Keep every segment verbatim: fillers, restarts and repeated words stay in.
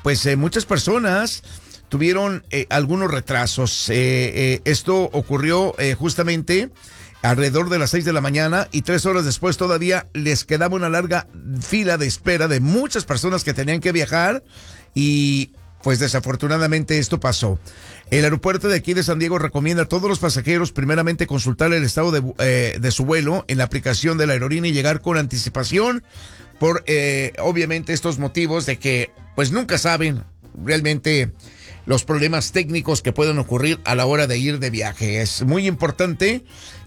pues eh, muchas personas tuvieron eh, algunos retrasos. Eh, eh, esto ocurrió eh, justamente alrededor de las seis de la mañana y tres horas después todavía les quedaba una larga fila de espera de muchas personas que tenían que viajar y pues desafortunadamente esto pasó. El aeropuerto de aquí de San Diego recomienda a todos los pasajeros primeramente consultar el estado de, eh, de su vuelo en la aplicación de la aerolínea y llegar con anticipación por eh, obviamente estos motivos de que pues nunca saben realmente los problemas técnicos que pueden ocurrir a la hora de ir de viaje. Es muy importante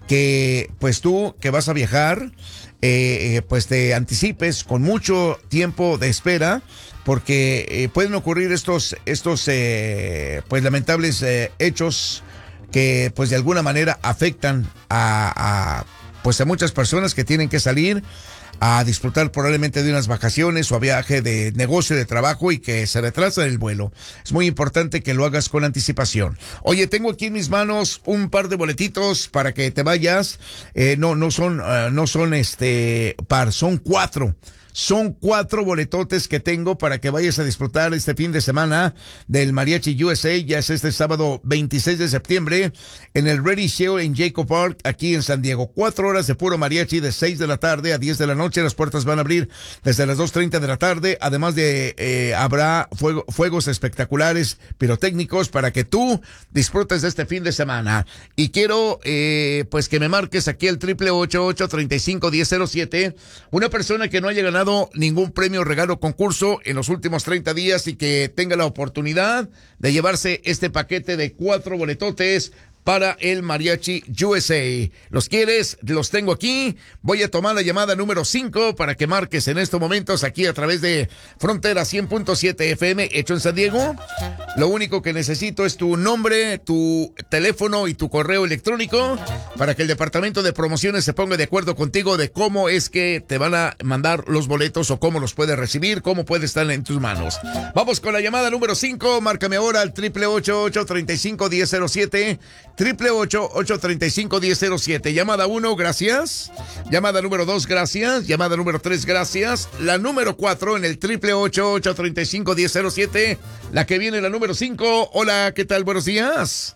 que pues tú que vas a viajar eh, eh, pues te anticipes con mucho tiempo de espera porque eh, pueden ocurrir estos estos eh, pues lamentables eh, hechos que pues de alguna manera afectan a, a pues a muchas personas que tienen que salir a disfrutar probablemente de unas vacaciones o a viaje de negocio, de trabajo y que se retrasa el vuelo. Es muy importante que lo hagas con anticipación. Oye, tengo aquí en mis manos un par de boletitos para que te vayas. Eh, no, no son, uh, no son este par, son cuatro. Son cuatro boletotes que tengo para que vayas a disfrutar este fin de semana del Mariachi U S A. Ya es este sábado veintiséis de septiembre en el Ready Show en Jacob Park, aquí en San Diego. Cuatro horas de puro mariachi de seis de la tarde a diez de la noche. Las puertas van a abrir desde las dos treinta de la tarde. Además de, eh, habrá fuego, fuegos espectaculares pirotécnicos para que tú disfrutes de este fin de semana. Y quiero, eh, pues que me marques aquí el triple ocho ocho, treinta y cinco, diez cero siete. Una persona que no haya ganado ningún premio, regalo, concurso en los últimos treinta días y que tenga la oportunidad de llevarse este paquete de cuatro boletotes para el Mariachi U S A. ¿Los quieres? Los tengo aquí. Voy a tomar la llamada número cinco para que marques en estos momentos aquí a través de Frontera cien punto siete F M, hecho en San Diego. Lo único que necesito es tu nombre, tu teléfono y tu correo electrónico para que el departamento de promociones se ponga de acuerdo contigo de cómo es que te van a mandar los boletos o cómo los puedes recibir, cómo puede estar en tus manos. Vamos con la llamada número cinco. Márcame ahora al triple ocho ocho, treinta y cinco, diez cero siete. Triple ocho ocho treinta y cinco diez cero siete. Llamada uno, gracias. Llamada número dos, gracias. Llamada número tres, gracias. La número cuatro en el triple ocho ocho treinta y cinco diez cero siete. La que viene, la número cinco. Hola, ¿qué tal? Buenos días.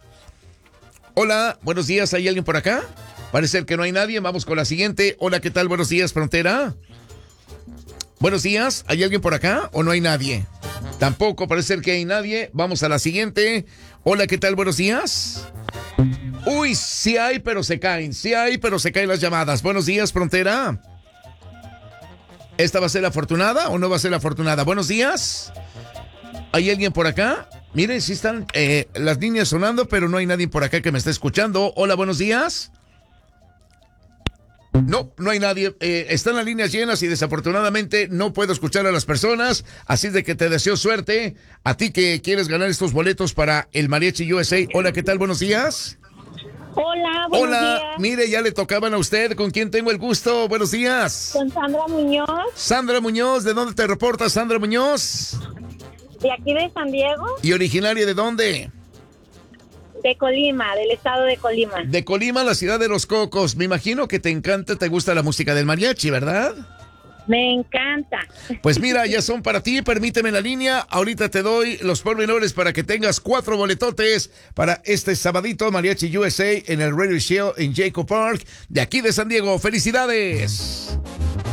Hola, buenos días. ¿Hay alguien por acá? Parece que no hay nadie. Vamos con la siguiente. Hola, ¿qué tal? Buenos días, Frontera. Buenos días. ¿Hay alguien por acá o no hay nadie? Tampoco parece que hay nadie. Vamos a la siguiente. Hola, ¿qué tal? Buenos días. Uy, sí hay, pero se caen. Sí hay, pero se caen las llamadas. Buenos días, Frontera. ¿Esta va a ser la afortunada o no va a ser la afortunada? Buenos días. ¿Hay alguien por acá? Miren, sí están eh, las líneas sonando, pero no hay nadie por acá que me esté escuchando. Hola, buenos días. No, no hay nadie. Eh, están las líneas llenas y desafortunadamente no puedo escuchar a las personas. Así de que te deseo suerte. A ti que quieres ganar estos boletos para el Mariachi U S A. Hola, ¿qué tal? Buenos días. Hola, buenos Hola, días. mire, ya le tocaban a usted. ¿Con quién tengo el gusto? Buenos días. Con Sandra Muñoz. Sandra Muñoz, ¿de dónde te reportas, Sandra Muñoz? De aquí de San Diego. ¿Y originaria de dónde? De Colima, del estado de Colima. De Colima, la ciudad de los cocos. Me imagino que te encanta, te gusta la música del mariachi, ¿verdad? Me encanta. Pues mira, ya son para ti, permíteme la línea. Ahorita te doy los pormenores para que tengas cuatro boletotes para este sabadito Mariachi U S A en el Radio Show en Jacob Park, de aquí de San Diego. ¡Felicidades!